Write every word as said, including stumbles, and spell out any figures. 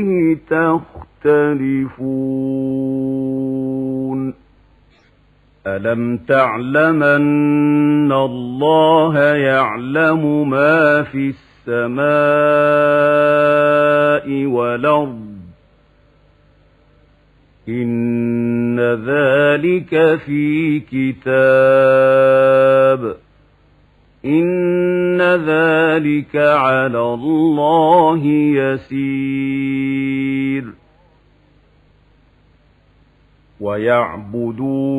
تختلفون ألم تعلم أن الله يعلم ما في السماء والأرض إن ذلك في كتاب إن ذلك على الله يسير ويعبدون